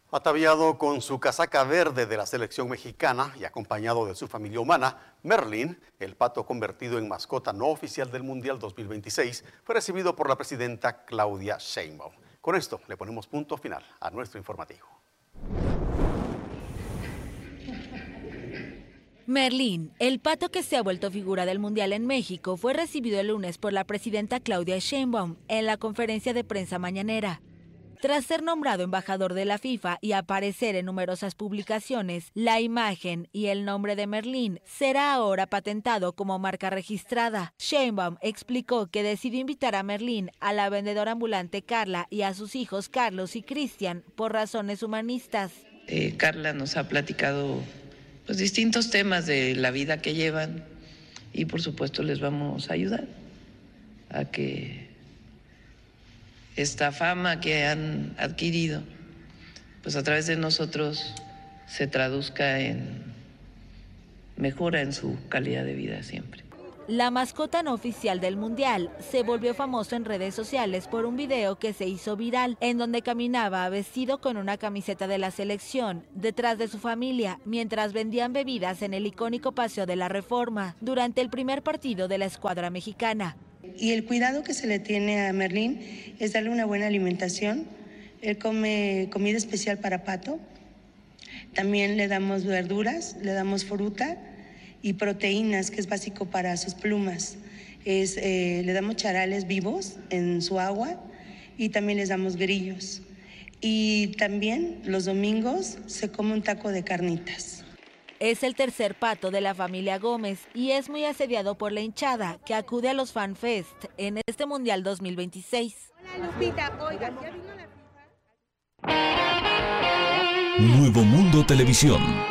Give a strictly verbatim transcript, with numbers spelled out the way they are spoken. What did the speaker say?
Ataviado con su casaca verde de la selección mexicana y acompañado de su familia humana, Merlín, el pato convertido en mascota no oficial del Mundial dos mil veintiséis, fue recibido por la presidenta Claudia Sheinbaum. Con esto le ponemos punto final a nuestro informativo. Merlín, el pato que se ha vuelto figura del Mundial en México, fue recibido el lunes por la presidenta Claudia Sheinbaum en la conferencia de prensa mañanera. Tras ser nombrado embajador de la FIFA y aparecer en numerosas publicaciones, la imagen y el nombre de Merlín será ahora patentado como marca registrada. Sheinbaum explicó que decidió invitar a Merlín a la vendedora ambulante Carla y a sus hijos Carlos y Cristian por razones humanistas. Eh, Carla nos ha platicado pues, distintos temas de la vida que llevan y por supuesto les vamos a ayudar a que esta fama que han adquirido, pues a través de nosotros se traduzca en mejora en su calidad de vida siempre. La mascota no oficial del Mundial se volvió famoso en redes sociales por un video que se hizo viral, en donde caminaba vestido con una camiseta de la selección, detrás de su familia, mientras vendían bebidas en el icónico Paseo de la Reforma, durante el primer partido de la escuadra mexicana. Y el cuidado que se le tiene a Merlín es darle una buena alimentación. Él come comida especial para pato. También le damos verduras, le damos fruta y proteínas, que es básico para sus plumas. Es, eh, le damos charales vivos en su agua y también les damos grillos. Y también los domingos se come un taco de carnitas. Es el tercer pato de la familia Gómez y es muy asediado por la hinchada que acude a los Fan Fest en este Mundial dos mil veintiséis. Hola Lupita, oigan, ¿ya vino la FIFA? Nuevo Mundo Televisión.